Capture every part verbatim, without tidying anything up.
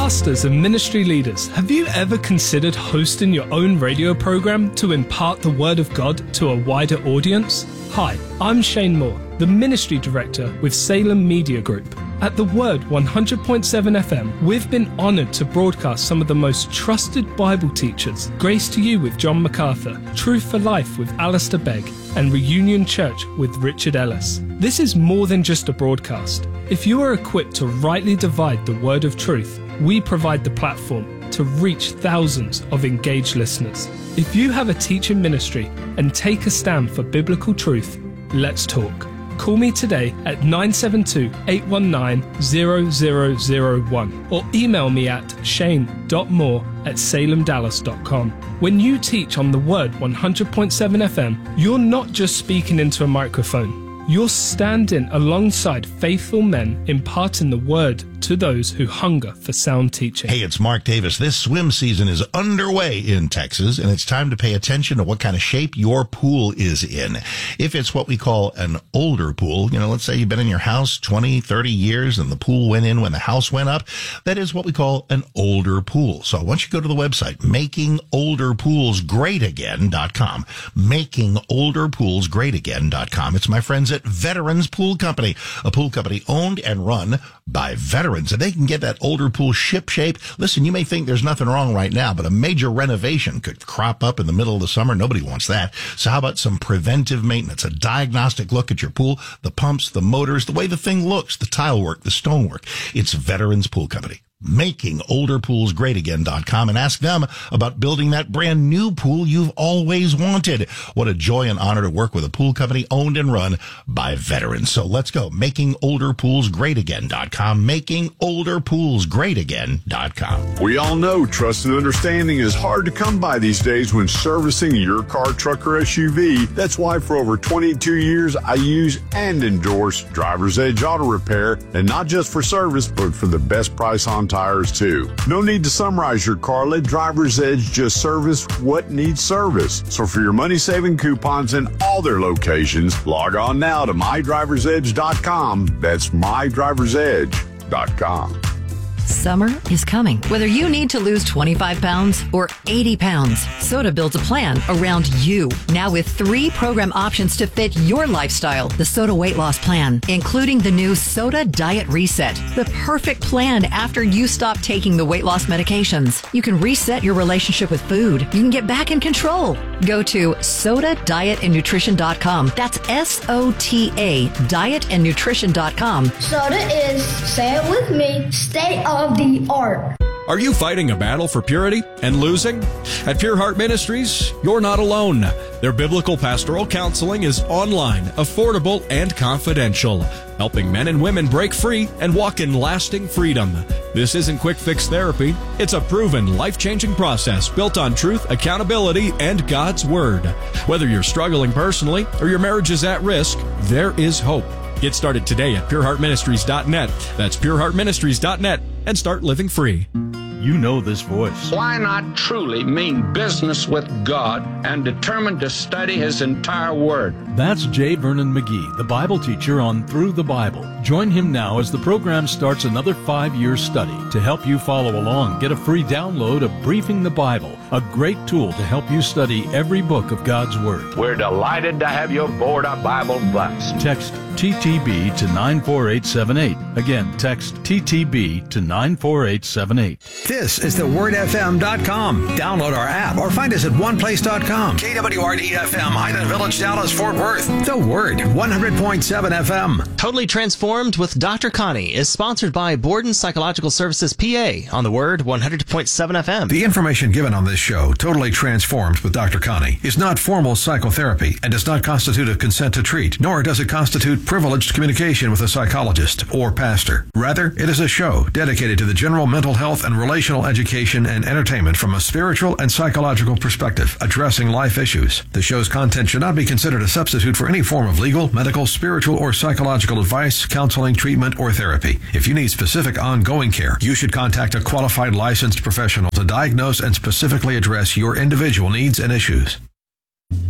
Pastors and ministry leaders, have you ever considered hosting your own radio program to impart the Word of God to a wider audience? Hi, I'm Shane Moore, the Ministry Director with Salem Media Group. At The Word one hundred point seven F M, we've been honoured to broadcast some of the most trusted Bible teachers. Grace to You with John MacArthur, Truth for Life with Alistair Begg, and Reunion Church with Richard Ellis. This is more than just a broadcast. If you are equipped to rightly divide the word of truth, we provide the platform to reach thousands of engaged listeners. If you have a teaching ministry and take a stand for biblical truth, let's talk. Call me today at nine seven two, eight one nine, zero zero zero one or email me at shane dot moore at salem dallas dot com. When you teach on The Word one hundred point seven F M, you're not just speaking into a microphone. You're standing alongside faithful men imparting the word to those who hunger for sound teaching. Hey, it's Mark Davis. This swim season is underway in Texas, and it's time to pay attention to what kind of shape your pool is in. If it's what we call an older pool, you know, let's say you've been in your house twenty, thirty years and the pool went in when the house went up, that is what we call an older pool. So once you go to the website, making older pools great again dot com, making older pools great again dot com. It's my friends at Veterans Pool Company, a pool company owned and run by veterans, and they can get that older pool ship shape. Listen, you may think there's nothing wrong right now, but a major renovation could crop up in the middle of the summer. Nobody wants that. So how about some preventive maintenance, a diagnostic look at your pool, the pumps, the motors, the way the thing looks, the tile work, the stone work. It's Veterans Pool Company. making older pools great again dot com, and ask them about building that brand new pool you've always wanted. What a joy and honor to work with a pool company owned and run by veterans. So let's go. making older pools great again dot com, making older pools great again dot com. We all know trust and understanding is hard to come by these days when servicing your car, truck, or S U V. That's why for over twenty-two years, I use and endorse Driver's Edge Auto Repair, and not just for service, but for the best price on tires too. No need to summarize your car. Let Driver's Edge just service what needs service. So for your money-saving coupons in all their locations, log on now to my drivers edge dot com. That's my drivers edge dot com. Summer is coming. Whether you need to lose twenty-five pounds or eighty pounds, Soda builds a plan around you. Now with three program options to fit your lifestyle. The Soda Weight Loss Plan, including the new Soda Diet Reset, the perfect plan after you stop taking the weight loss medications. You can reset your relationship with food. You can get back in control. Go to soda diet and nutrition dot com. That's S O T A, diet and nutrition dot com. Soda is, say it with me, state of the art. Are you fighting a battle for purity and losing? At Pure Heart Ministries, you're not alone. Their biblical pastoral counseling is online, affordable, and confidential, helping men and women break free and walk in lasting freedom. This isn't quick fix therapy. It's a proven, life-changing process built on truth, accountability, and God's Word. Whether you're struggling personally or your marriage is at risk, there is hope. Get started today at pure heart ministries dot net. That's pure heart ministries dot net and start living free. You know this voice. Why not truly mean business with God and determined to study His entire Word? That's J. Vernon McGee, the Bible teacher on Through the Bible. Join him now as the program starts another five-year study. To help you follow along, get a free download of Briefing the Bible, a great tool to help you study every book of God's Word. We're delighted to have you aboard our Bible Bus. Text T T B to nine four eight seven eight. Again, text T T B to nine four eight seven eight. This is the word f m dot com. Download our app or find us at one place dot com. K W R D F M, Highland Village, Dallas, Fort Worth. The Word, one hundred point seven F M. Totally Transformed with Doctor Connie is sponsored by Borden Psychological Services P A on the Word, one hundred point seven F M. The information given on this show, Totally Transformed with Doctor Connie, is not formal psychotherapy and does not constitute a consent to treat, nor does it constitute privileged communication with a psychologist or pastor. Rather, it is a show dedicated to the general mental health and relational education and entertainment from a spiritual and psychological perspective, addressing life issues. The show's content should not be considered a substitute for any form of legal, medical, spiritual, or psychological advice, counseling, treatment, or therapy. If you need specific ongoing care, you should contact a qualified licensed professional to diagnose and specifically address your individual needs and issues.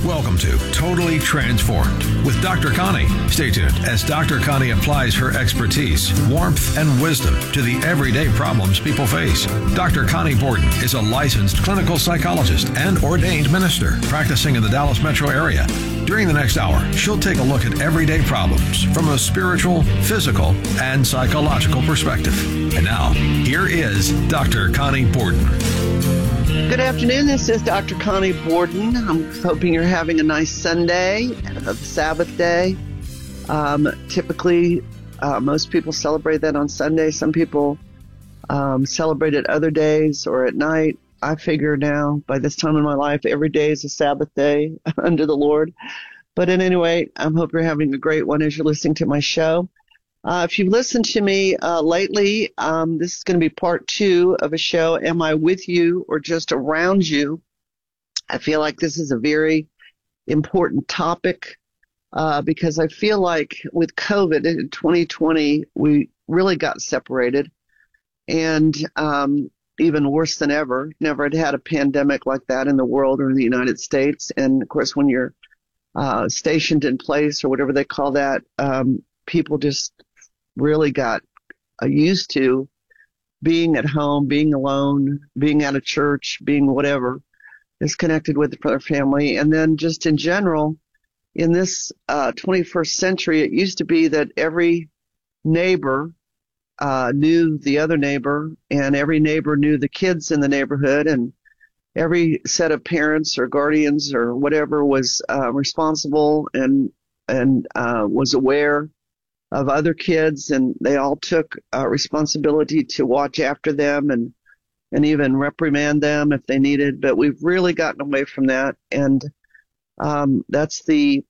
Welcome to Totally Transformed with Doctor Connie. Stay tuned as Doctor Connie applies her expertise, warmth, and wisdom to the everyday problems people face. Doctor Connie Borden is a licensed clinical psychologist and ordained minister practicing in the Dallas metro area. During the next hour, she'll take a look at everyday problems from a spiritual, physical, and psychological perspective. And now, here is Doctor Connie Borden. Good afternoon. This is Doctor Connie Borden. I'm hoping you're having a nice Sunday, a Sabbath day. Um, typically, uh, most people celebrate that on Sunday. Some people um, celebrate it other days or at night. I figure now, by this time in my life, every day is a Sabbath day under the Lord. But at any rate, I hope you're having a great one as you're listening to my show. Uh, if you've listened to me uh, lately, um, this is going to be part two of a show, Am I With You or Just Around You? I feel like this is a very important topic uh, because I feel like with COVID in twenty twenty, we really got separated. And um, even worse than ever, never had had a pandemic like that in the world or in the United States. And, of course, when you're uh, stationed in place or whatever they call that, um, people just really got uh, used to being at home, being alone, being out of church, being whatever, disconnected with their family. And then just in general, in this uh, twenty-first century, it used to be that every neighbor uh, knew the other neighbor, and every neighbor knew the kids in the neighborhood, and every set of parents or guardians or whatever was uh, responsible and and uh, was aware of other kids, and they all took uh, responsibility to watch after them and and even reprimand them if they needed. But we've really gotten away from that, and um, that's the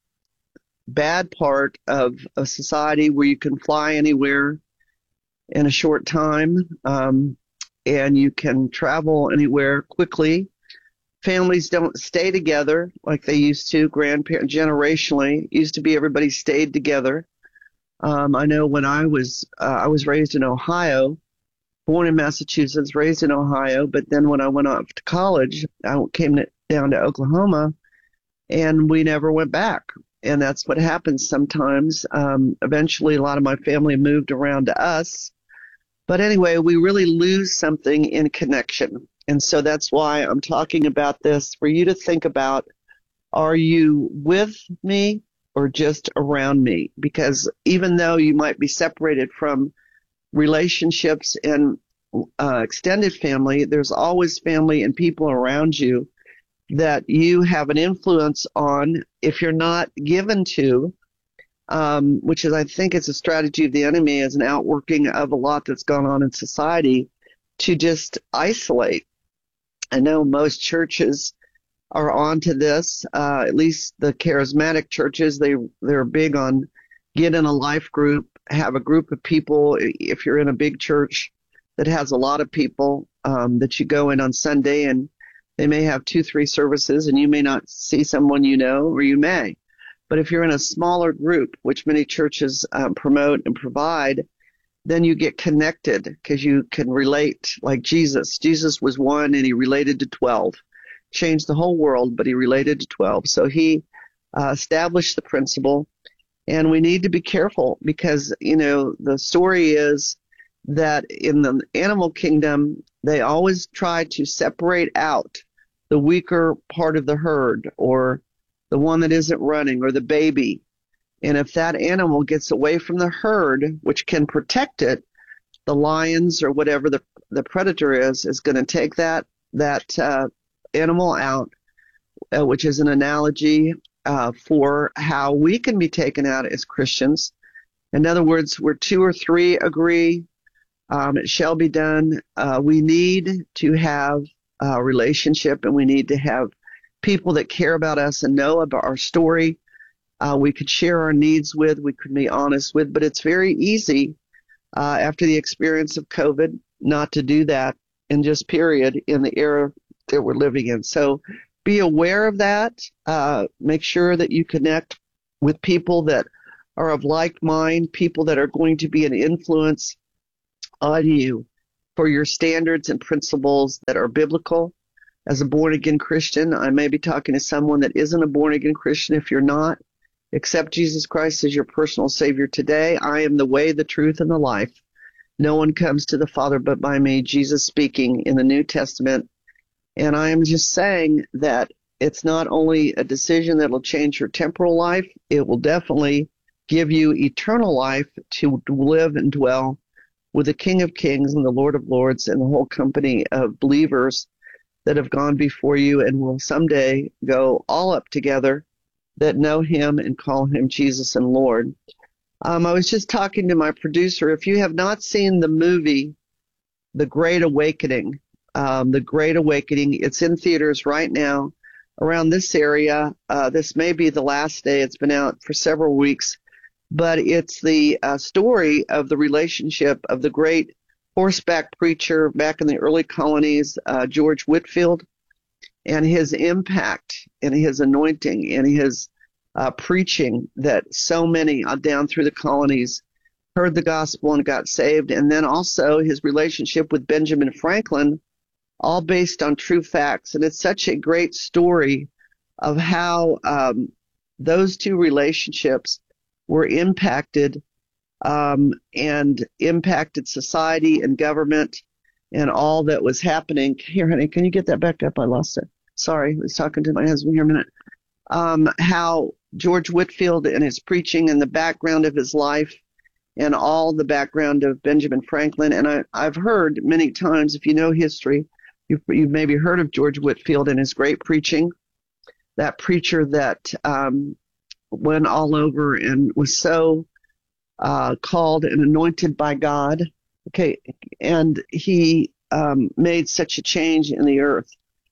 bad part of a society where you can fly anywhere in a short time, um, and you can travel anywhere quickly. Families don't stay together like they used to. Grandparents, generationally, it used to be everybody stayed together. Um, I know when I was, uh, I was raised in Ohio, born in Massachusetts, raised in Ohio, but then when I went off to college, I came to, down to Oklahoma, and we never went back. And that's what happens sometimes. Um, eventually, a lot of my family moved around to us. But anyway, we really lose something in connection. And so that's why I'm talking about this, for you to think about, are you with me or just around me? Because even though you might be separated from relationships and uh, extended family, there's always family and people around you that you have an influence on if you're not given to, um, which is, I think, it's a strategy of the enemy as an outworking of a lot that's gone on in society, to just isolate. I know most churches are onto this, uh, at least the charismatic churches. They, they're big on get in a life group, have a group of people. If you're in a big church that has a lot of people, um, that you go in on Sunday, and they may have two, three services, and you may not see someone you know, or you may. But if you're in a smaller group, which many churches um, promote and provide, then you get connected because you can relate like Jesus. Jesus was one, and he related to twelve. Changed the whole world, but he related to twelve. So he uh, established the principle, and we need to be careful because, you know, the story is that in the animal kingdom, they always try to separate out the weaker part of the herd, or the one that isn't running, or the baby. And if that animal gets away from the herd, which can protect it, the lions or whatever the the predator is, is going to take that that uh, animal out, uh, which is an analogy uh, for how we can be taken out as Christians. In other words, where two or three agree, um, it shall be done. Uh, we need to have a relationship, and we need to have people that care about us and know about our story. Uh, we could share our needs with, we could be honest with, but it's very easy uh, after the experience of COVID not to do that, in just period, in the era that we're living in. So be aware of that. Uh, make sure that you connect with people that are of like mind, people that are going to be an influence on you for your standards and principles that are biblical. as a born-again Christian. I may be talking to someone that isn't a born-again Christian. If you're not, accept Jesus Christ as your personal Savior today. I am the way, the truth, and the life. No one comes to the Father but by me, Jesus speaking in the New Testament. And I am just saying that it's not only a decision that will change your temporal life, it will definitely give you eternal life to live and dwell with the King of Kings and the Lord of Lords and the whole company of believers that have gone before you and will someday go all up together that know him and call him Jesus and Lord. Um, I was just talking to my producer. If you have not seen the movie, The Great Awakening, um, The Great Awakening, it's in theaters right now around this area. Uh, this may be the last day. It's been out for several weeks, but it's the uh, story of the relationship of the great horseback preacher back in the early colonies, uh, George Whitefield, and his impact and his anointing and his uh, preaching that so many uh, down through the colonies heard the gospel and got saved. And then also his relationship with Benjamin Franklin, all based on true facts. And it's such a great story of how um, those two relationships were impacted um, and impacted society and government and all that was happening. Here, honey, can you get that back up? I lost it. Sorry, I was talking to my husband here a minute. Um, how George Whitefield and his preaching and the background of his life and all the background of Benjamin Franklin. And I, I've heard many times, if you know history, you've, you've maybe heard of George Whitefield and his great preaching, that preacher that um, went all over and was so uh, called and anointed by God. Okay, and he um, made such a change in the earth.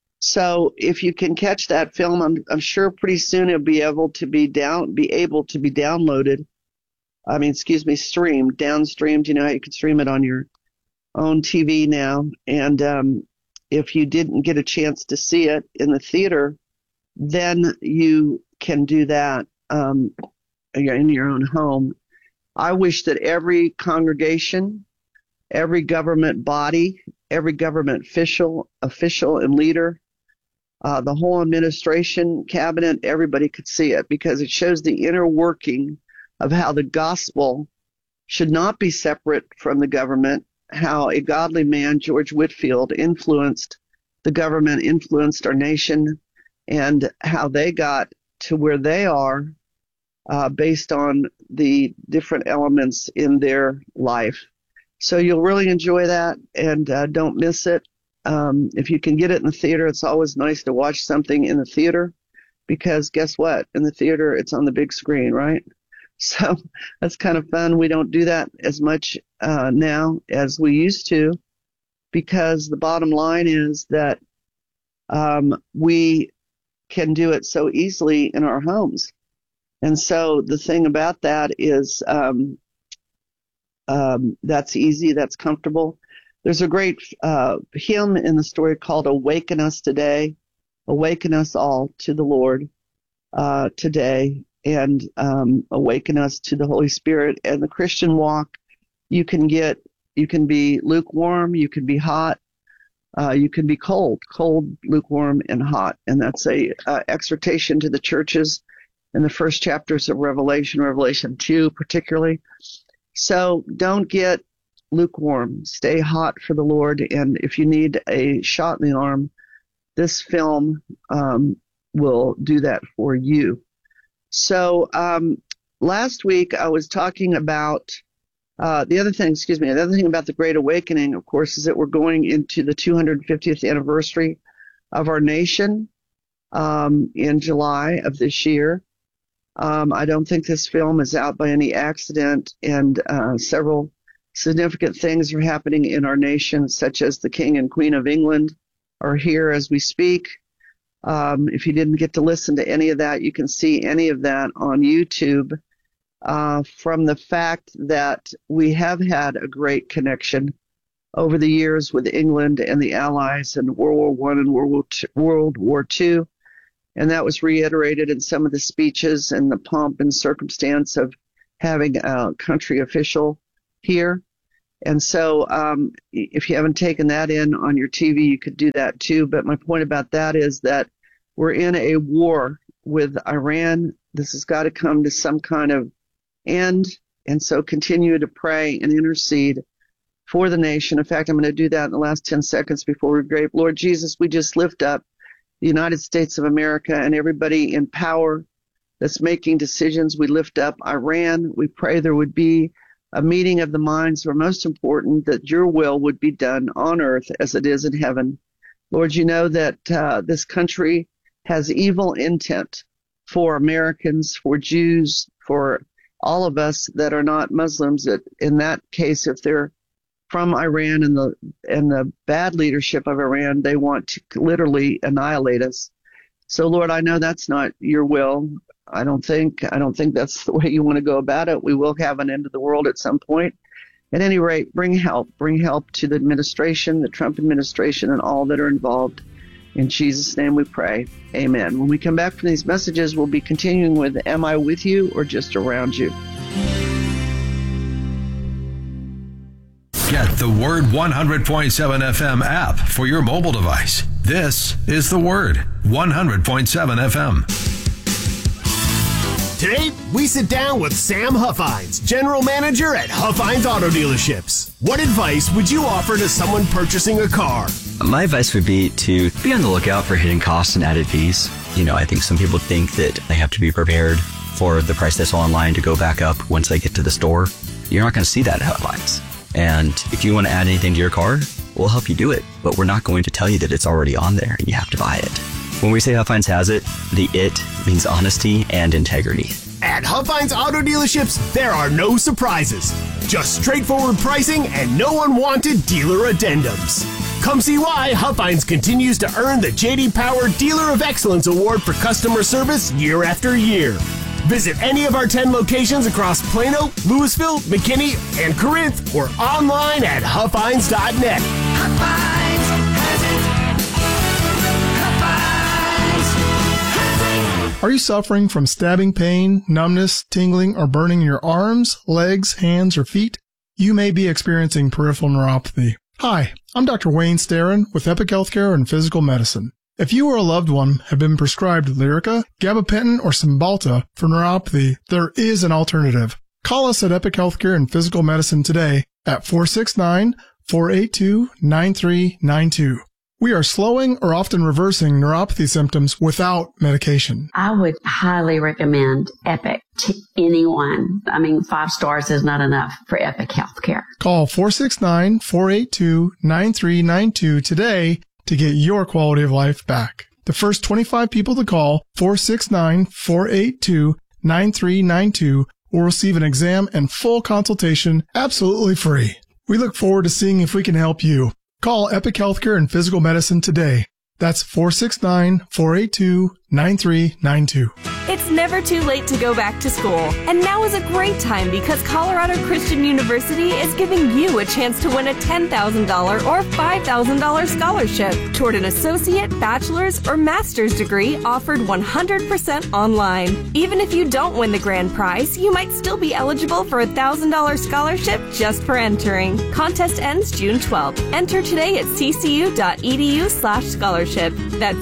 So if you can catch that film, I'm, I'm sure pretty soon it'll be able to be down, be able to be downloaded. I mean, excuse me, streamed, downstreamed. You know how you can stream it on your own T V now. And um, if you didn't get a chance to see it in the theater, then you can do that um, in your own home. I wish that every congregation, every government body, every government official, official and leader, uh, the whole administration, cabinet, everybody could see it, because it shows the inner working of how the gospel should not be separate from the government, how a godly man, George Whitefield, influenced the government, influenced our nation, and how they got to where they are uh, based on the different elements in their life. So you'll really enjoy that, and uh, don't miss it. Um, if you can get it in the theater, it's always nice to watch something in the theater, because guess what? In the theater, it's on the big screen, right? So that's kind of fun. We don't do that as much uh, now as we used to, because the bottom line is that um, we can do it so easily in our homes. And so the thing about that is um, um, that's easy, that's comfortable. There's a great uh, hymn in the story called Awaken Us Today, Awaken Us All to the Lord uh, today, and um, awaken us to the Holy Spirit. And the Christian walk, you can get, you can be lukewarm, you can be hot, uh, you can be cold, cold, lukewarm, and hot. And that's a uh, exhortation to the churches in the first chapters of Revelation, Revelation two particularly. So don't get lukewarm. Stay hot for the Lord. And if you need a shot in the arm, this film um, will do that for you. So um, last week I was talking about uh, the other thing, excuse me, the other thing about the Great Awakening, of course, is that we're going into the two hundred fiftieth anniversary of our nation um, in July of this year. Um, I don't think this film is out by any accident, and uh, several significant things are happening in our nation, such as the King and Queen of England are here as we speak. Um, if you didn't get to listen to any of that, you can see any of that on YouTube, uh, from the fact that we have had a great connection over the years with England and the Allies in World War One and World War Two. And that was reiterated in some of the speeches and the pomp and circumstance of having a country official here. And so um, if you haven't taken that in on your T V, you could do that too. But my point about that is that we're in a war with Iran. This has got to come to some kind of end. And so continue to pray and intercede for the nation. In fact, I'm going to do that in the last ten seconds before we pray. Lord Jesus, we just lift up the United States of America and everybody in power that's making decisions. We lift up Iran. We pray there would be a meeting of the minds, or most important, that your will would be done on earth as it is in heaven. Lord, you know that uh, this country has evil intent for Americans, for Jews, for all of us that are not Muslims. That in that case, if they're from Iran and the and the bad leadership of Iran, they want to literally annihilate us. So, Lord, I know that's not your will. I don't think I don't think that's the way you want to go about it. We will have an end of the world at some point. At any rate, bring help. Bring help to the administration, the Trump administration, and all that are involved. In Jesus' name we pray. Amen. When we come back from these messages, we'll be continuing with Am I With You or Just Around You? Get the Word one hundred point seven F M app for your mobile device. This is the Word one hundred point seven F M. Today, we sit down with Sam Huffines, General Manager at Huffines Auto Dealerships. What advice would you offer to someone purchasing a car? My advice would be to be on the lookout for hidden costs and added fees. You know, I think some people think that they have to be prepared for the price that's online to go back up once they get to the store. You're not going to see that at Huffines. And if you want to add anything to your car, we'll help you do it. But we're not going to tell you that it's already on there and you have to buy it. When we say Huffines has it, the it means honesty and integrity. At Huffines Auto Dealerships, there are no surprises. Just straightforward pricing and no unwanted dealer addendums. Come see why Huffines continues to earn the J D Power Dealer of Excellence Award for customer service year after year. Visit any of our ten locations across Plano, Louisville, McKinney, and Corinth, or online at Huffines dot net. Huffines has it. Huffines has it. Are you suffering from stabbing pain, numbness, tingling, or burning in your arms, legs, hands, or feet? You may be experiencing peripheral neuropathy. Hi, I'm Doctor Wayne Starrin with Epic Healthcare and Physical Medicine. If you or a loved one have been prescribed Lyrica, gabapentin, or Cymbalta for neuropathy, there is an alternative. Call us at Epic Healthcare and Physical Medicine today at four six nine, four eight two, nine three nine two. We are slowing or often reversing neuropathy symptoms without medication. I would highly recommend Epic to anyone. I mean, five stars is not enough for Epic Healthcare. Call four six nine, four eight two, nine three nine two today to get your quality of life back. The first twenty-five people to call four six nine, four eight two, nine three nine two will receive an exam and full consultation absolutely free. We look forward to seeing if we can help you. Call Epic Healthcare and Physical Medicine today. That's four six nine, four eight two, nine three nine two. It's never too late to go back to school. And now is a great time because Colorado Christian University is giving you a chance to win a ten thousand dollars or five thousand dollars scholarship toward an associate, bachelor's, or master's degree offered one hundred percent online. Even if you don't win the grand prize, you might still be eligible for a one thousand dollars scholarship just for entering. Contest ends June twelfth. Enter today at ccu.edu slash scholarship. That's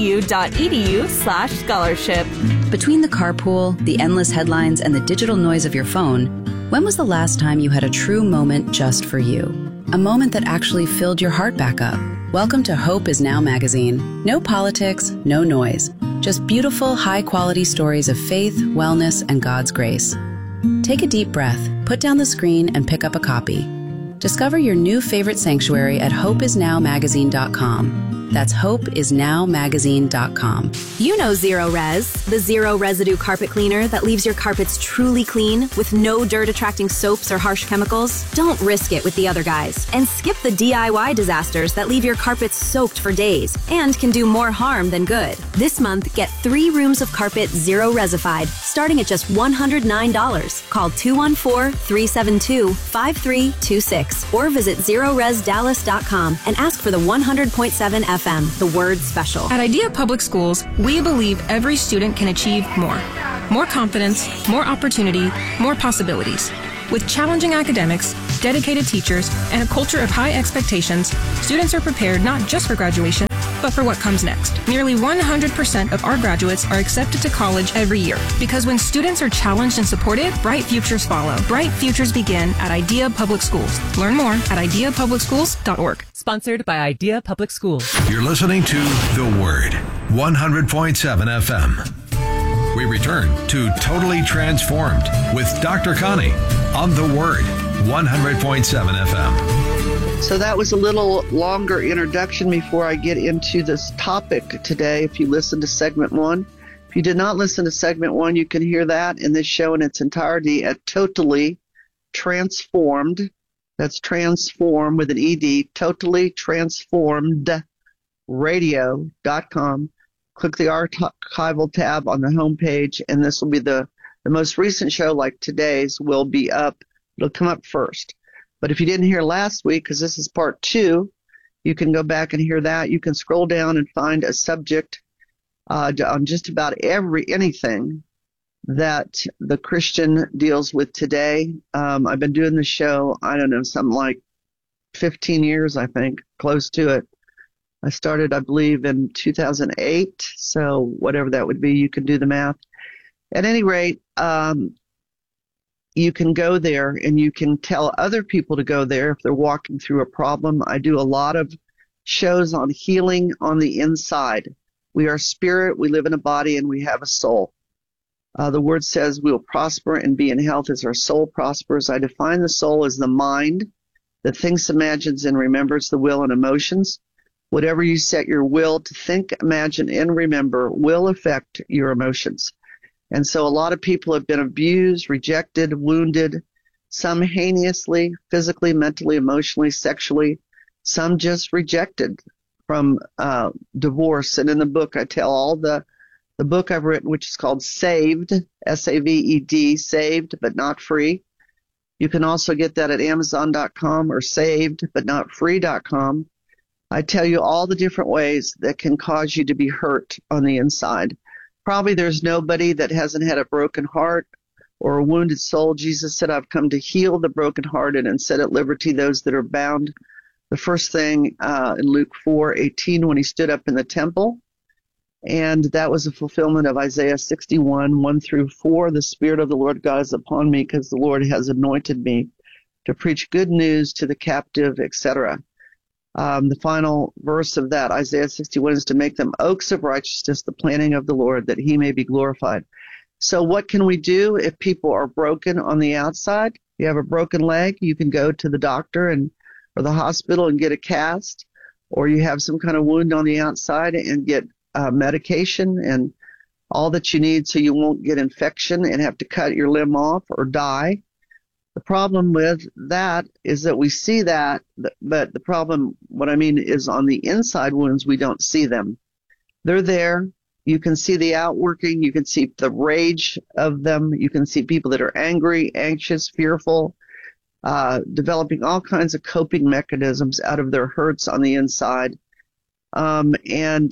ccu.edu slash scholarship. Between the carpool, the endless headlines, and the digital noise of your phone, when was the last time you had a true moment just for you? A moment that actually filled your heart back up. Welcome to Hope Is Now magazine. No politics, no noise. Just beautiful, high-quality stories of faith, wellness, and God's grace. Take a deep breath, put down the screen, and pick up a copy. Discover your new favorite sanctuary at hope is now magazine dot com. That's hope is now magazine dot com. You know Zero Res, the zero residue carpet cleaner that leaves your carpets truly clean with no dirt-attracting soaps or harsh chemicals. Don't risk it with the other guys and skip the D I Y disasters that leave your carpets soaked for days and can do more harm than good. This month, get three rooms of carpet zero resified, starting at just one hundred nine dollars. Call two one four, three seven two, five three two six or visit zero res dallas dot com and ask for the one hundred point seven F M, the word special. At Idea Public Schools, we believe every student can achieve more. More confidence, more opportunity, more possibilities. With challenging academics, dedicated teachers, and a culture of high expectations, students are prepared not just for graduation, but for what comes next. Nearly one hundred percent of our graduates are accepted to college every year, because when students are challenged and supported, bright futures follow. Bright futures begin at IDEA Public Schools. Learn more at idea public schools dot org. Sponsored by IDEA Public Schools. You're listening to The Word, one hundred point seven F M. We return to Totally Transformed with Doctor Connie on The Word, one hundred point seven F M. So that was a little longer introduction before I get into this topic today. If you listen to segment one, if you did not listen to segment one, you can hear that in this show in its entirety at Totally Transformed. That's transform with an E D, totally transformed radio dot com. Click the archival tab on the homepage, and this will be the, the most recent show, like today's, will be up. It'll come up first. But if you didn't hear last week, because this is part two, you can go back and hear that. You can scroll down and find a subject uh, on just about every anything that the Christian deals with today. Um, I've been doing the show, I don't know, something like fifteen years, I think, close to it. I started, I believe, in two thousand eight, so whatever that would be, you can do the math. At any rate, um, you can go there and you can tell other people to go there if they're walking through a problem. I do a lot of shows on healing on the inside. We are spirit, we live in a body, and we have a soul. Uh, the word says we will prosper and be in health as our soul prospers. I define the soul as the mind that thinks, imagines, and remembers the will and emotions. Whatever you set your will to think, imagine, and remember will affect your emotions. And so a lot of people have been abused, rejected, wounded, some heinously, physically, mentally, emotionally, sexually, some just rejected from uh, divorce. And in the book, I tell all the The book I've written, which is called Saved, S A V E D, Saved But Not Free. You can also get that at amazon dot com or saved but not free dot com. I tell you all the different ways that can cause you to be hurt on the inside. Probably there's nobody that hasn't had a broken heart or a wounded soul. Jesus said, I've come to heal the brokenhearted and set at liberty those that are bound. The first thing uh, in Luke four eighteen, when he stood up in the temple, and that was a fulfillment of Isaiah sixty-one, one through four. The Spirit of the Lord God is upon me because the Lord has anointed me to preach good news to the captive, et cetera. Um, the final verse of that, Isaiah sixty-one, is to make them oaks of righteousness, the planting of the Lord, that he may be glorified. So what can we do if people are broken on the outside? You have a broken leg, you can go to the doctor and or the hospital and get a cast, or you have some kind of wound on the outside and get Uh, medication and all that you need so you won't get infection and have to cut your limb off or die. The problem with that is that we see that, but the problem, what I mean, is on the inside wounds, we don't see them. They're there. You can see the outworking. You can see the rage of them. You can see people that are angry, anxious, fearful, uh, developing all kinds of coping mechanisms out of their hurts on the inside. Um, and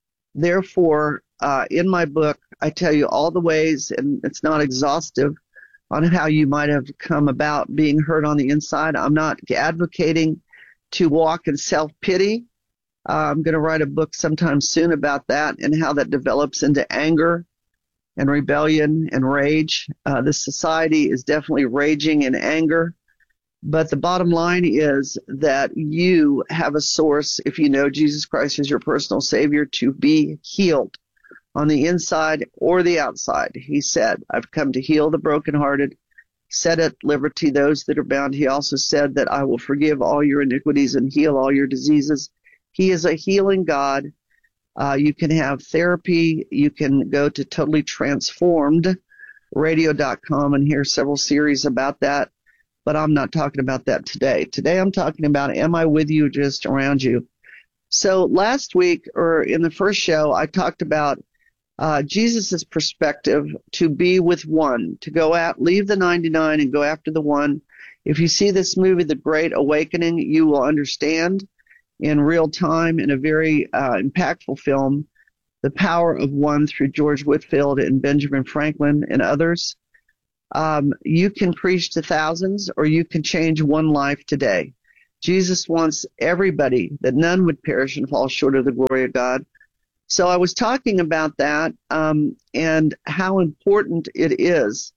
Therefore, uh, in my book, I tell you all the ways, and it's not exhaustive, on how you might have come about being hurt on the inside. I'm not advocating to walk in self-pity. Uh, I'm going to write a book sometime soon about that and how that develops into anger and rebellion and rage. Uh, this society is definitely raging in anger. But the bottom line is that you have a source, if you know Jesus Christ as your personal Savior, to be healed on the inside or the outside. He said, I've come to heal the brokenhearted, set at liberty those that are bound. He also said that I will forgive all your iniquities and heal all your diseases. He is a healing God. Uh, you can have therapy. You can go to totally transformed radio dot com and hear several series about that. But I'm not talking about that today. Today I'm talking about, am I with you, just around you? So last week, or in the first show, I talked about uh, Jesus' perspective to be with one, to go out, leave the ninety-nine and go after the one. If you see this movie, The Great Awakening, you will understand in real time, in a very uh, impactful film, the power of one through George Whitefield and Benjamin Franklin and others. Um, you can preach to thousands, or you can change one life today. Jesus wants everybody, that none would perish and fall short of the glory of God. So I was talking about that um, and how important it is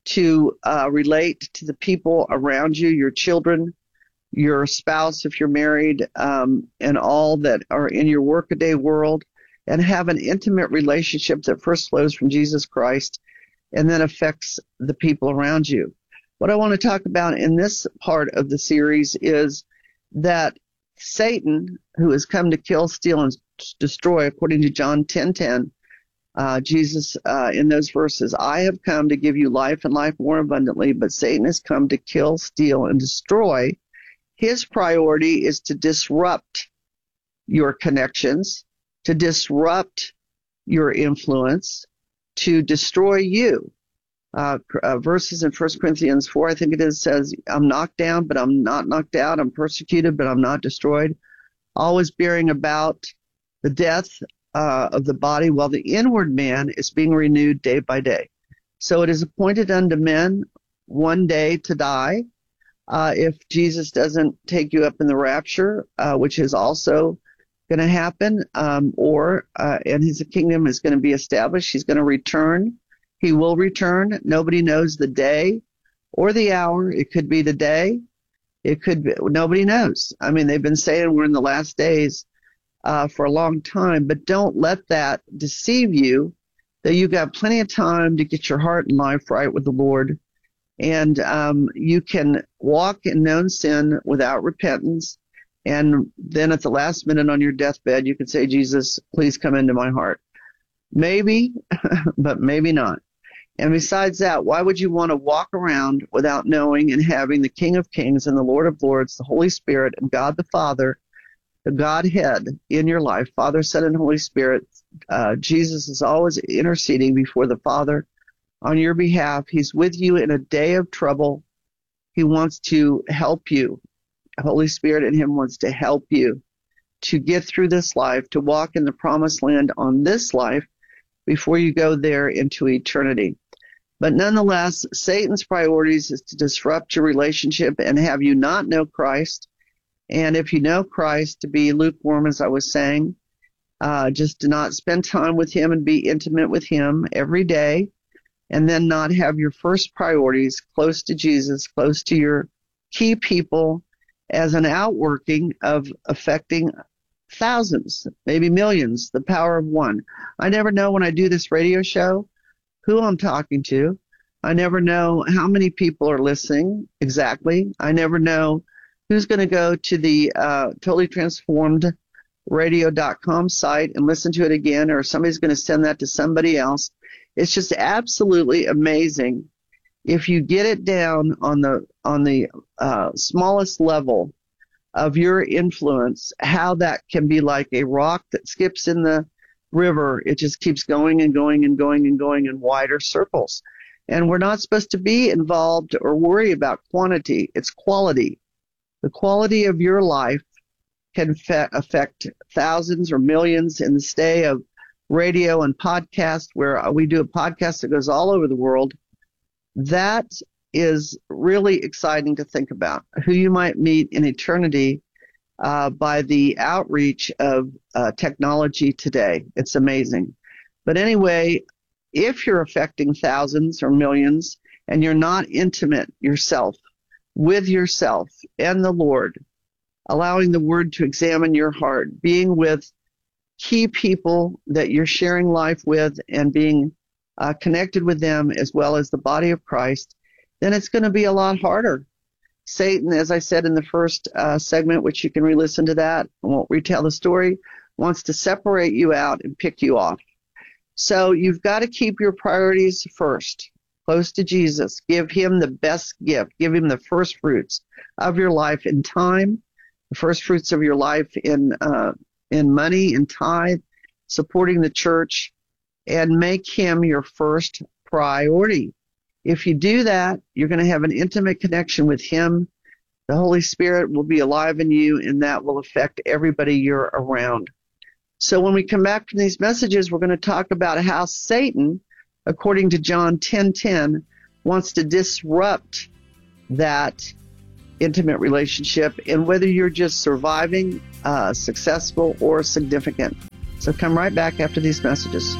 to uh, relate to the people around you, your children, your spouse if you're married, um, and all that are in your workaday world, and have an intimate relationship that first flows from Jesus Christ and then affects the people around you. What I want to talk about in this part of the series is that Satan, who has come to kill, steal, and destroy, according to John ten ten, uh, Jesus uh, in those verses, I have come to give you life and life more abundantly, but Satan has come to kill, steal, and destroy. His priority is to disrupt your connections, to disrupt your influence, to destroy you. Uh, uh, verses in First Corinthians four, I think it is, says, I'm knocked down, but I'm not knocked out. I'm persecuted, but I'm not destroyed. Always bearing about the death uh, of the body, while the inward man is being renewed day by day. So it is appointed unto men one day to die. Uh, if Jesus doesn't take you up in the rapture, uh, which is also going to happen, um, or uh, and his kingdom is going to be established. He's going to return. He will return. Nobody knows the day or the hour. It could be today. It could be, nobody knows. I mean, they've been saying we're in the last days uh, for a long time, but don't let that deceive you, that you got plenty of time to get your heart and life right with the Lord. And um, you can walk in known sin without repentance. And then at the last minute on your deathbed, you can say, Jesus, please come into my heart. Maybe, but maybe not. And besides that, why would you want to walk around without knowing and having the King of Kings and the Lord of Lords, the Holy Spirit, and God the Father, the Godhead in your life, Father, Son, and Holy Spirit? Uh, Jesus is always interceding before the Father on your behalf. He's with you in a day of trouble. He wants to help you. The Holy Spirit in him wants to help you to get through this life, to walk in the promised land on this life before you go there into eternity. But nonetheless, Satan's priorities is to disrupt your relationship and have you not know Christ. And if you know Christ, to be lukewarm, as I was saying, uh, just to not spend time with him and be intimate with him every day, and then not have your first priorities close to Jesus, close to your key people, as an outworking of affecting thousands, maybe millions, the power of one. I never know when I do this radio show who I'm talking to. I never know how many people are listening exactly. I never know who's going to go to the uh, totally transformed radio dot com site and listen to it again, or somebody's going to send that to somebody else. It's just absolutely amazing if you get it down on the on the uh, smallest level of your influence, how that can be like a rock that skips in the river. It just keeps going and going and going and going in wider circles. And we're not supposed to be involved or worry about quantity. It's quality. The quality of your life can fe- affect thousands or millions in this day of radio and podcast, where we do a podcast that goes all over the world. That is really exciting to think about, who you might meet in eternity uh, by the outreach of uh, technology today. It's amazing. But anyway, if you're affecting thousands or millions and you're not intimate yourself with yourself and the Lord, allowing the Word to examine your heart, being with key people that you're sharing life with and being uh, connected with them as well as the body of Christ, then it's going to be a lot harder. Satan, as I said in the first uh, segment, which you can re-listen to that, I won't retell the story, wants to separate you out and pick you off. So you've got to keep your priorities first, close to Jesus. Give him the best gift. Give him the first fruits of your life in time, the first fruits of your life in uh, in money, in tithe, supporting the church, and make him your first priority. If you do that, you're going to have an intimate connection with him. The Holy Spirit will be alive in you, and that will affect everybody you're around. So when we come back from these messages, we're going to talk about how Satan, according to John ten ten, wants to disrupt that intimate relationship, and whether you're just surviving, uh, successful, or significant. So come right back after these messages.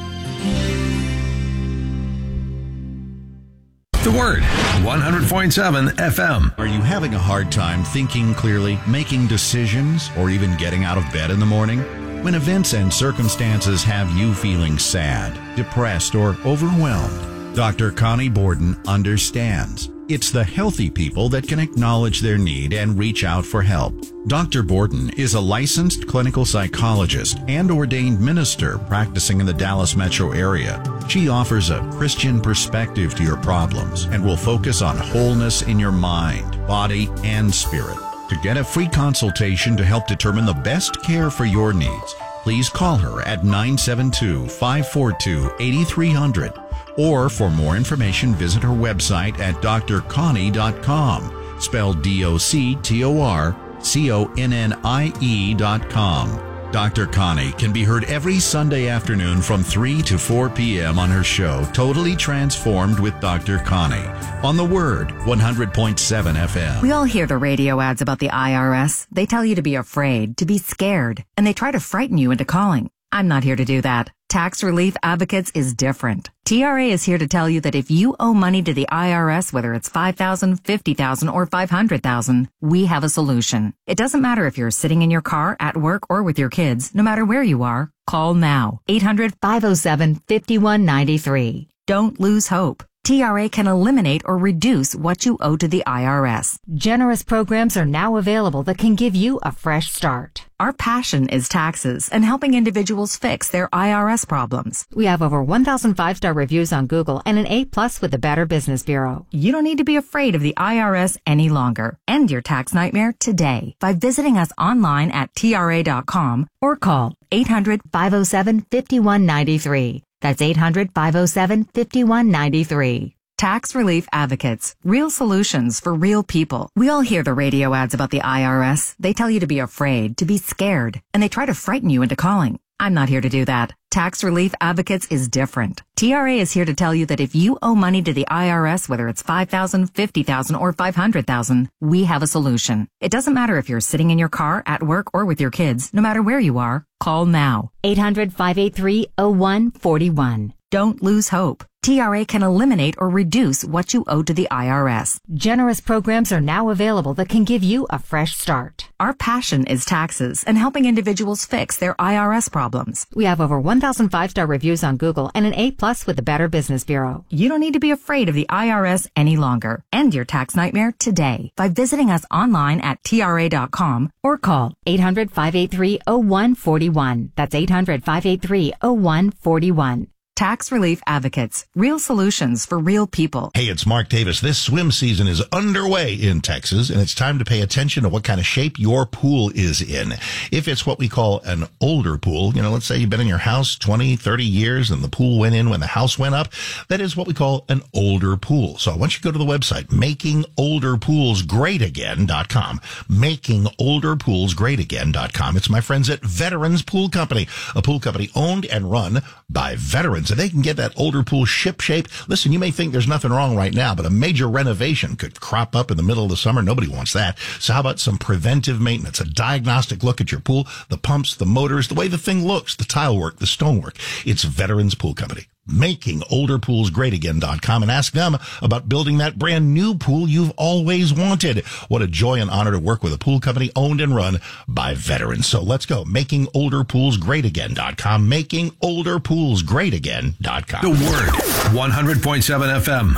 The Word, one hundred point seven F M. Are you having a hard time thinking clearly, making decisions, or even getting out of bed in the morning? When events and circumstances have you feeling sad, depressed, or overwhelmed, Doctor Connie Borden understands. It's the healthy people that can acknowledge their need and reach out for help. Doctor Borden is a licensed clinical psychologist and ordained minister practicing in the Dallas metro area. She offers a Christian perspective to your problems and will focus on wholeness in your mind, body, and spirit. To get a free consultation to help determine the best care for your needs, please call her at nine seven two, five four two, eight three zero zero. Or for more information, visit her website at d r connie dot com, spelled D O C T O R C O N N I E dot com. Doctor Connie can be heard every Sunday afternoon from three to four p.m. on her show, Totally Transformed with Doctor Connie, on The Word, one hundred point seven F M. We all hear the radio ads about the I R S. They tell you to be afraid, to be scared, and they try to frighten you into calling. I'm not here to do that. Tax Relief Advocates is different. T R A is here to tell you that if you owe money to the I R S, whether it's five thousand dollars, fifty thousand dollars, or five hundred thousand dollars, we have a solution. It doesn't matter if you're sitting in your car, at work, or with your kids. No matter where you are, call now. eight hundred, five oh seven, five one nine three. Don't lose hope. T R A can eliminate or reduce what you owe to the I R S. Generous programs are now available that can give you a fresh start. Our passion is taxes and helping individuals fix their I R S problems. We have over one thousand five-star reviews on Google and an A plus with the Better Business Bureau. You don't need to be afraid of the I R S any longer. End your tax nightmare today by visiting us online at T R A dot com or call eight hundred, five oh seven, five one nine three. That's eight hundred, five oh seven, five one nine three. Tax Relief Advocates. Real solutions for real people. We all hear the radio ads about the I R S. They tell you to be afraid, to be scared, and they try to frighten you into calling. I'm not here to do that. Tax Relief Advocates is different. T R A is here to tell you that if you owe money to the I R S, whether it's five thousand dollars, fifty thousand dollars, or five hundred thousand dollars, we have a solution. It doesn't matter if you're sitting in your car, at work, or with your kids. No matter where you are, call now. eight hundred, five eight three, oh one four one. Don't lose hope. T R A can eliminate or reduce what you owe to the I R S. Generous programs are now available that can give you a fresh start. Our passion is taxes and helping individuals fix their I R S problems. We have over one thousand five-star reviews on Google and an A plus with the Better Business Bureau. You don't need to be afraid of the I R S any longer. End your tax nightmare today by visiting us online at T R A dot com or call eight hundred, five eight three, oh one four one. That's eight hundred, five eight three, oh one four one. Tax Relief Advocates. Real solutions for real people. Hey, it's Mark Davis. This swim season is underway in Texas, and it's time to pay attention to what kind of shape your pool is in. If it's what we call an older pool, you know, let's say you've been in your house twenty, thirty years and the pool went in when the house went up, that is what we call an older pool. So I want you to go to the website, making older pools great again dot com. making older pools great again dot com. It's my friends at Veterans Pool Company, a pool company owned and run by veterans. So they can get that older pool ship shape. Listen, you may think there's nothing wrong right now, but a major renovation could crop up in the middle of the summer. Nobody wants that. So how about some preventive maintenance, a diagnostic look at your pool, the pumps, the motors, the way the thing looks, the tile work, the stonework. It's Veterans Pool Company. making older pools great again dot com, and ask them about building that brand new pool you've always wanted. What a joy and honor to work with a pool company owned and run by veterans. So let's go. making older pools great again dot com. making older pools great again dot com. The Word, one hundred point seven F M.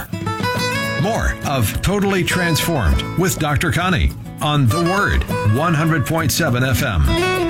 More of Totally Transformed with Doctor Connie on The Word, one hundred point seven F M.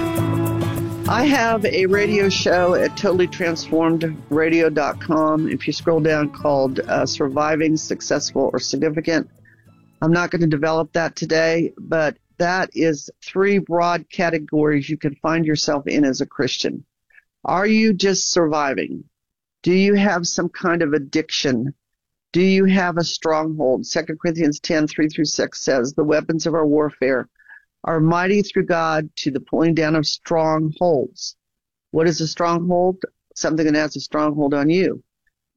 I have a radio show at totally transformed radio dot com. If you scroll down, called uh, Surviving, Successful, or Significant. I'm not going to develop that today, but that is three broad categories you can find yourself in as a Christian. Are you just surviving? Do you have some kind of addiction? Do you have a stronghold? Second Corinthians ten, three through six says, the weapons of our warfare are mighty through God to the pulling down of strongholds. What is a stronghold? Something that has a stronghold on you.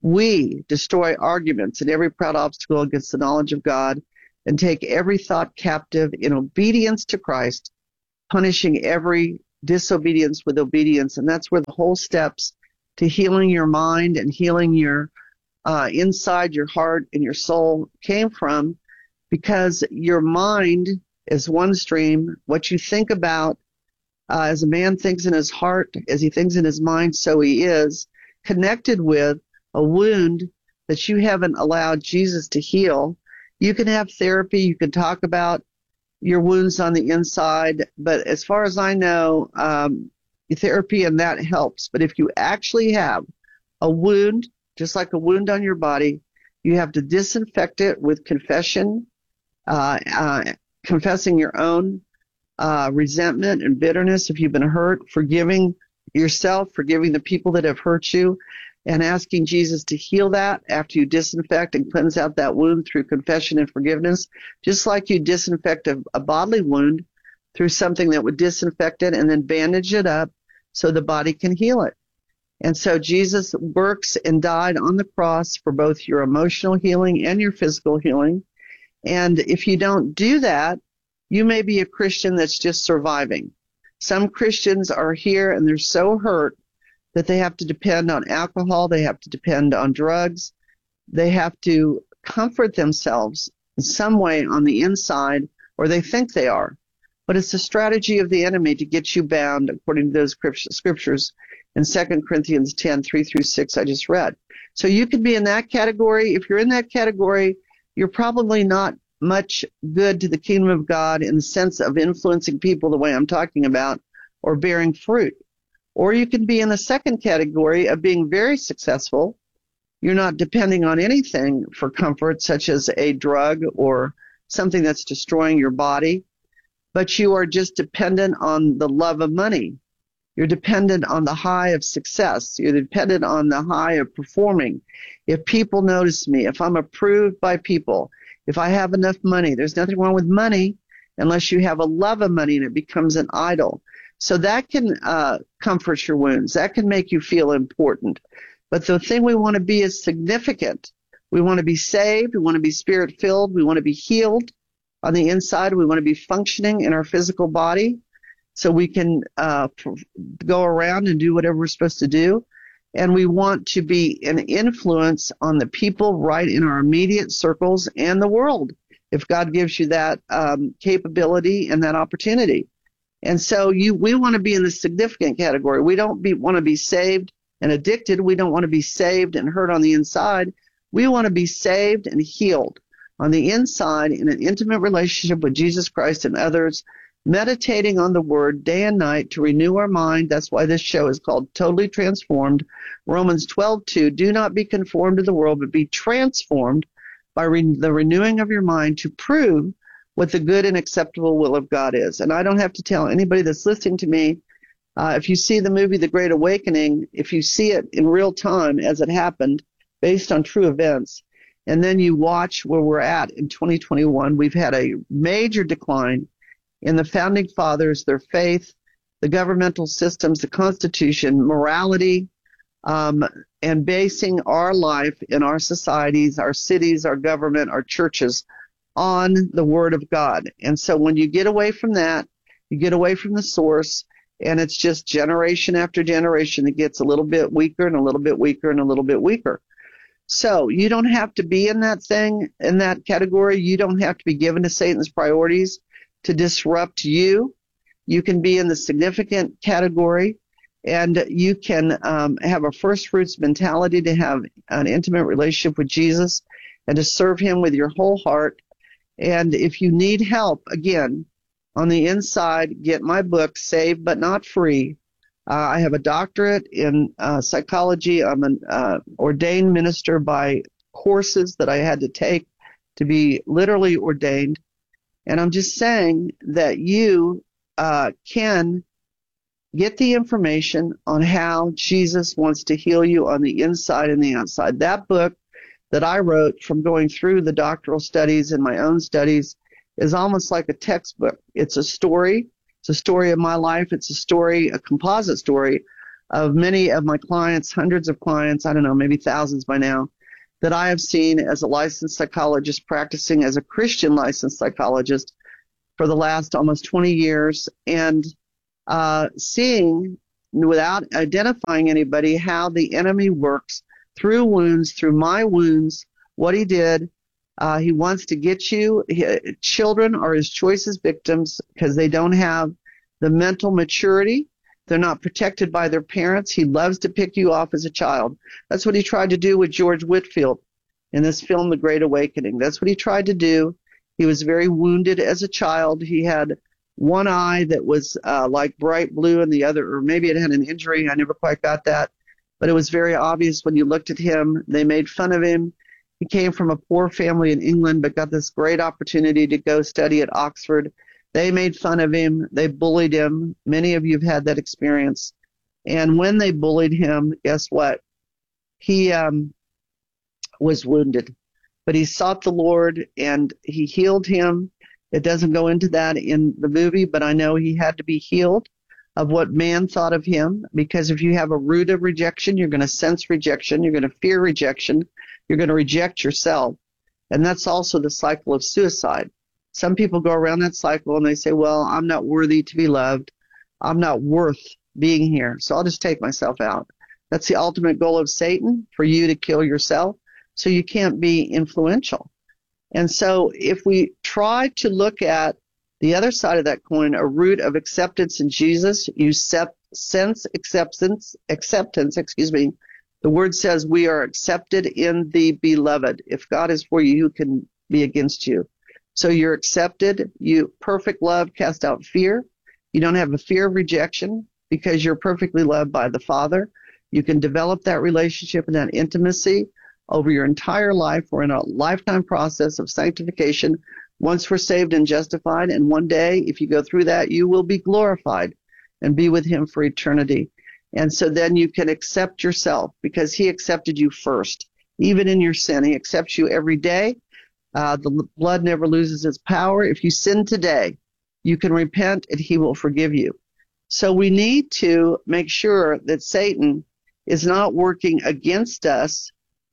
We destroy arguments and every proud obstacle against the knowledge of God, and take every thought captive in obedience to Christ, punishing every disobedience with obedience. And that's where the whole steps to healing your mind and healing your uh, inside your heart and your soul came from, because your mind is one stream. What you think about, uh, as a man thinks in his heart, as he thinks in his mind, so he is, connected with a wound that you haven't allowed Jesus to heal. You can have therapy. You can talk about your wounds on the inside. But as far as I know, um, therapy and that helps. But if you actually have a wound, just like a wound on your body, you have to disinfect it with confession, uh, uh, confessing your own uh, resentment and bitterness if you've been hurt, forgiving yourself, forgiving the people that have hurt you, and asking Jesus to heal that after you disinfect and cleanse out that wound through confession and forgiveness, just like you disinfect a, a bodily wound through something that would disinfect it and then bandage it up so the body can heal it. And so Jesus works and died on the cross for both your emotional healing and your physical healing. And if you don't do that, you may be a Christian that's just surviving. Some Christians are here and they're so hurt that they have to depend on alcohol, they have to depend on drugs, they have to comfort themselves in some way on the inside, or they think they are. But it's a strategy of the enemy to get you bound, according to those scriptures in Second Corinthians ten, three through six I just read. So you could be in that category. If you're in that category, you're probably not much good to the kingdom of God in the sense of influencing people the way I'm talking about, or bearing fruit. Or you can be in the second category of being very successful. You're not depending on anything for comfort, such as a drug or something that's destroying your body, but you are just dependent on the love of money. You're dependent on the high of success. You're dependent on the high of performing. If people notice me, if I'm approved by people, if I have enough money, there's nothing wrong with money unless you have a love of money and it becomes an idol. So that can uh, comfort your wounds. That can make you feel important. But the thing we want to be is significant. We want to be saved. We want to be spirit-filled. We want to be healed on the inside. We want to be functioning in our physical body so we can uh, go around and do whatever we're supposed to do. And we want to be an influence on the people right in our immediate circles and the world, if God gives you that um, capability and that opportunity. And so you, we want to be in the significant category. We don't be, want to be saved and addicted. We don't want to be saved and hurt on the inside. We want to be saved and healed on the inside in an intimate relationship with Jesus Christ and others, meditating on the Word day and night to renew our mind. That's why this show is called Totally Transformed. Romans twelve two, do not be conformed to the world, but be transformed by re- the renewing of your mind to prove what the good and acceptable will of God is. And I don't have to tell anybody that's listening to me, uh, if you see the movie The Great Awakening, if you see it in real time as it happened, based on true events, and then you watch where we're at in twenty twenty-one, we've had a major decline in the founding fathers, their faith, the governmental systems, the Constitution, morality, um, and basing our life in our societies, our cities, our government, our churches on the Word of God. And so when you get away from that, you get away from the source, and it's just generation after generation, it gets a little bit weaker and a little bit weaker and a little bit weaker. So you don't have to be in that thing, in that category. You don't have to be given to Satan's priorities to disrupt you. You can be in the significant category, and you can um, have a first fruits mentality to have an intimate relationship with Jesus and to serve him with your whole heart. And if you need help, again, on the inside, get my book, Saved But Not Free. Uh, I have a doctorate in uh, psychology. I'm an uh, ordained minister by courses that I had to take to be literally ordained. And I'm just saying that you uh, can get the information on how Jesus wants to heal you on the inside and the outside. That book that I wrote from going through the doctoral studies and my own studies is almost like a textbook. It's a story. It's a story of my life. It's a story, a composite story of many of my clients, hundreds of clients, I don't know, maybe thousands by now, that I have seen as a licensed psychologist practicing as a Christian licensed psychologist for the last almost twenty years, and uh, seeing, without identifying anybody, how the enemy works through wounds, through my wounds, what he did. Uh, he wants to get you. He, children are his choicest victims because they don't have the mental maturity. They're not protected by their parents. He loves to pick you off as a child. That's what he tried to do with George Whitfield in this film, The Great Awakening. That's what he tried to do. He was very wounded as a child. He had one eye that was uh, like bright blue and the other, or maybe it had an injury. I never quite got that. But it was very obvious when you looked at him. They made fun of him. He came from a poor family in England, but got this great opportunity to go study at Oxford. They made fun of him. They bullied him. Many of you have had that experience. And when they bullied him, guess what? He um, was wounded. But he sought the Lord, and he healed him. It doesn't go into that in the movie, but I know he had to be healed of what man thought of him, because if you have a root of rejection, you're going to sense rejection. You're going to fear rejection. You're going to reject yourself. And that's also the cycle of suicide. Some people go around that cycle and they say, well, I'm not worthy to be loved. I'm not worth being here, so I'll just take myself out. That's the ultimate goal of Satan, for you to kill yourself so you can't be influential. And so if we try to look at the other side of that coin, a root of acceptance in Jesus, you sep- sense acceptance, acceptance, excuse me. The word says we are accepted in the beloved. If God is for you, who can be against you? So you're accepted. You perfect love cast out fear. You don't have a fear of rejection because you're perfectly loved by the Father. You can develop that relationship and that intimacy over your entire life. We're in a lifetime process of sanctification. Once we're saved and justified, and one day, if you go through that, you will be glorified and be with him for eternity. And so then you can accept yourself because he accepted you first. Even in your sin, he accepts you every day. Uh, the blood never loses its power. If you sin today, you can repent and he will forgive you. So we need to make sure that Satan is not working against us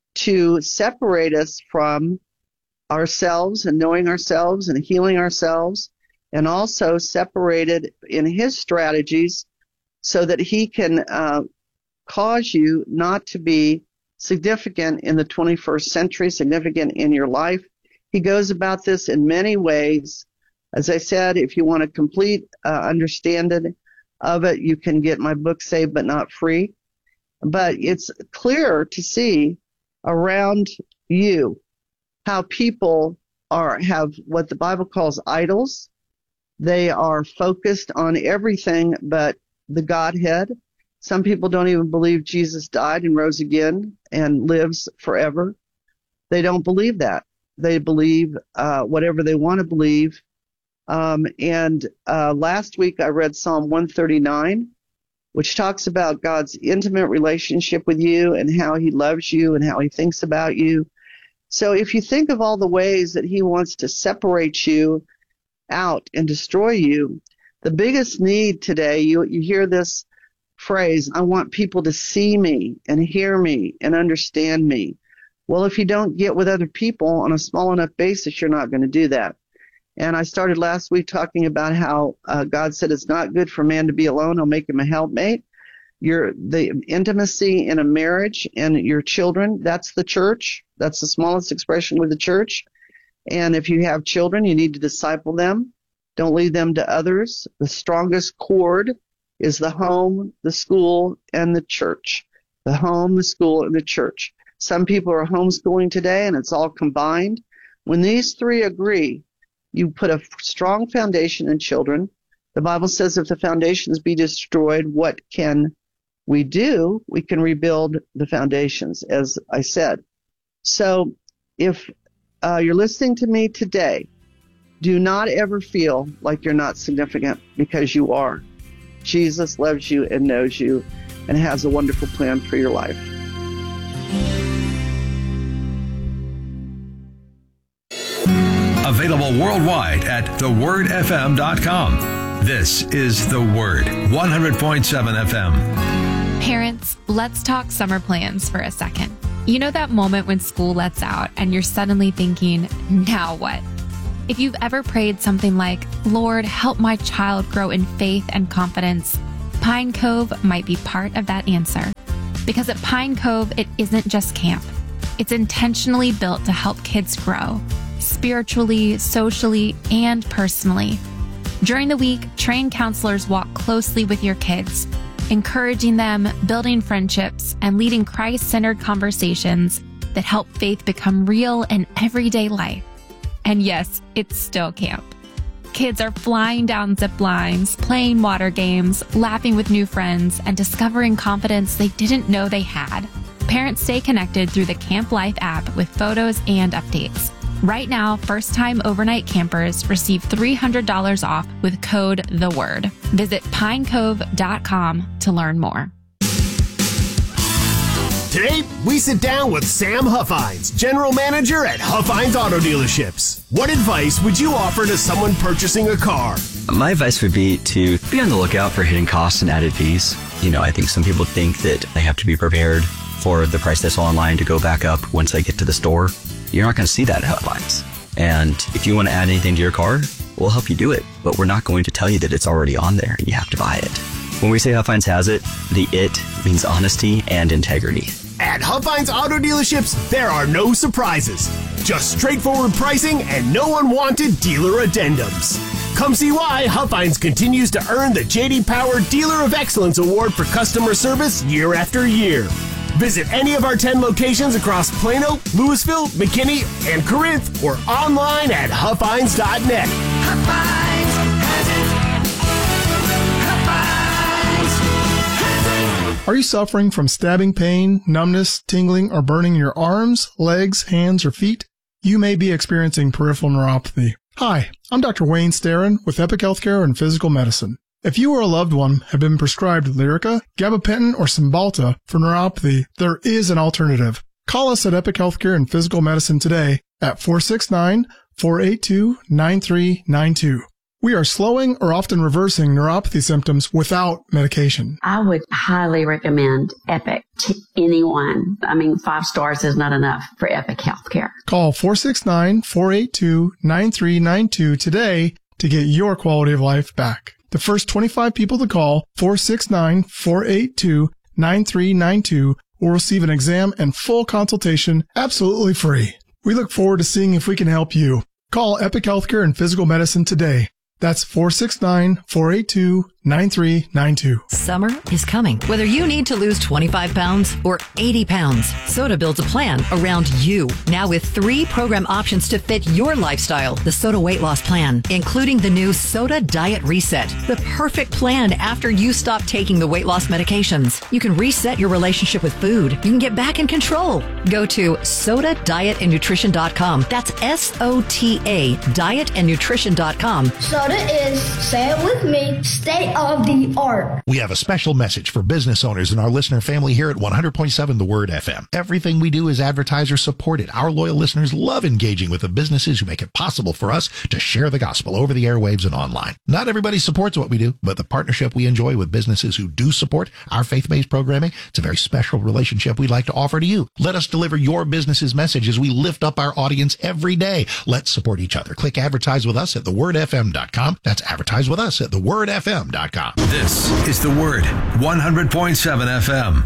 to separate us from ourselves and knowing ourselves and healing ourselves, and also separated in his strategies so that he can uh, cause you not to be significant in the twenty-first century, significant in your life. He goes about this in many ways. As I said, if you want a complete uh, understanding of it, you can get my book, Saved But Not Free. But it's clear to see around you how people are have what the Bible calls idols. They are focused on everything but the Godhead. Some people don't even believe Jesus died and rose again and lives forever. They don't believe that. They believe uh, whatever they want to believe. Um, and uh, last week I read Psalm one thirty-nine, which talks about God's intimate relationship with you and how he loves you and how he thinks about you. So if you think of all the ways that he wants to separate you out and destroy you, the biggest need today, you, you hear this phrase, I want people to see me and hear me and understand me. Well, if you don't get with other people on a small enough basis, you're not going to do that. And I started last week talking about how uh, God said it's not good for man to be alone. I'll make him a helpmate. Your the intimacy in a marriage and your children, that's the church. That's the smallest expression with the church. And if you have children, you need to disciple them. Don't leave them to others. The strongest cord is the home, the school, and the church. The home, the school, and the church. Some people are homeschooling today, and it's all combined. When these three agree, you put a strong foundation in children. The Bible says if the foundations be destroyed, what can we do? We can rebuild the foundations, as I said. So if uh, you're listening to me today, do not ever feel like you're not significant, because you are. Jesus loves you and knows you and has a wonderful plan for your life. Available worldwide at the word f m dot com. This is The Word, one hundred point seven F M. Parents, let's talk summer plans for a second. You know that moment when school lets out and you're suddenly thinking, now what? If you've ever prayed something like, Lord, help my child grow in faith and confidence, Pine Cove might be part of that answer. Because at Pine Cove, it isn't just camp. It's intentionally built to help kids grow, spiritually, socially, and personally. During the week, trained counselors walk closely with your kids, encouraging them, building friendships, and leading Christ-centered conversations that help faith become real in everyday life. And yes, it's still camp. Kids are flying down zip lines, playing water games, laughing with new friends, and discovering confidence they didn't know they had. Parents stay connected through the Camp Life app with photos and updates. Right now, first-time overnight campers receive three hundred dollars off with code THEWORD. Visit pine cove dot com to learn more. Today, we sit down with Sam Huffines, General Manager at Huffines Auto Dealerships. What advice would you offer to someone purchasing a car? My advice would be to be on the lookout for hidden costs and added fees. You know, I think some people think that they have to be prepared for the price that's online to go back up once they get to the store. You're not going to see that at Huffines. And if you want to add anything to your car, we'll help you do it. But we're not going to tell you that it's already on there and you have to buy it. When we say Huffines has it, the it means honesty and integrity. At Huffines Auto Dealerships, there are no surprises. Just straightforward pricing and no unwanted dealer addendums. Come see why Huffines continues to earn the J D Power Dealer of Excellence Award for customer service year after year. Visit any of our ten locations across Plano, Louisville, McKinney, and Corinth, or online at huffines dot net. Huffines has it. Huffines has it. Are you suffering from stabbing pain, numbness, tingling, or burning in your arms, legs, hands, or feet? You may be experiencing peripheral neuropathy. Hi, I'm Doctor Wayne Starin with Epic Healthcare and Physical Medicine. If you or a loved one have been prescribed Lyrica, gabapentin, or Cymbalta for neuropathy, there is an alternative. Call us at Epic Healthcare and Physical Medicine today at four six nine, four eight two, nine three nine two. We are slowing or often reversing neuropathy symptoms without medication. I would highly recommend Epic to anyone. I mean, five stars is not enough for Epic Healthcare. Call four six nine, four eight two, nine three nine two today to get your quality of life back. The first twenty-five people to call four six nine, four eight two, nine three nine two will receive an exam and full consultation absolutely free. We look forward to seeing if we can help you. Call Epic Healthcare and Physical Medicine today. That's four six nine, four eight two, nine three nine two. Summer is coming. Whether you need to lose twenty-five pounds or eighty pounds, Soda builds a plan around you. Now with three program options to fit your lifestyle. The Soda Weight Loss Plan, including the new Soda Diet Reset. The perfect plan after you stop taking the weight loss medications. You can reset your relationship with food. You can get back in control. Go to soda diet and nutrition dot com. That's S O T A, diet and nutrition dot com. Soda is, say it with me, state of the art. We have a special message for business owners and our listener family here at one hundred point seven The Word F M. Everything we do is advertiser supported. Our loyal listeners love engaging with the businesses who make it possible for us to share the gospel over the airwaves and online. Not everybody supports what we do, but the partnership we enjoy with businesses who do support our faith-based programming, it's a very special relationship we'd like to offer to you. Let us deliver your business's message as we lift up our audience every day. Let's support each other. Click advertise with us at the word f m dot com. That's advertise with us at the word f m dot com. This is The Word, one hundred point seven F M.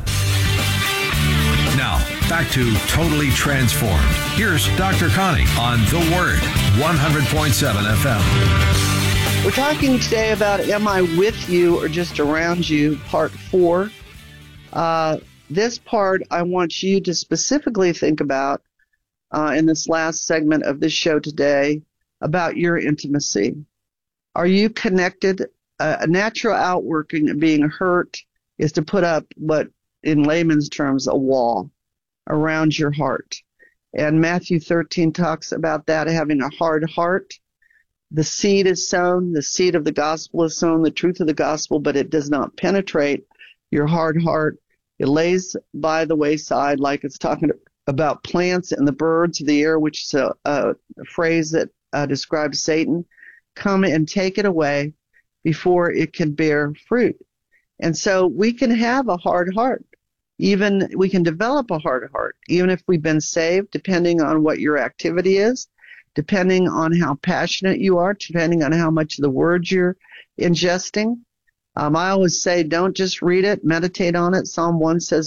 Now, back to Totally Transformed. Here's Doctor Connie on The Word, one hundred point seven F M. We're talking today about Am I With You or Just Around You, part four. Uh, this part I want you to specifically think about uh, in this last segment of this show today about your intimacy. Are you connected? Uh, a natural outworking of being hurt is to put up what, in layman's terms, a wall around your heart. And Matthew thirteen talks about that, having a hard heart. The seed is sown, the seed of the gospel is sown, the truth of the gospel, but it does not penetrate your hard heart. It lays by the wayside, like it's talking about plants and the birds of the air, which is a, a phrase that uh, describes Satan. Come and take it away before it can bear fruit. And so we can have a hard heart. Even we can develop a hard heart, even if we've been saved, depending on what your activity is, depending on how passionate you are, depending on how much of the word you're ingesting. Um, I always say, don't just read it, meditate on it. Psalm one says,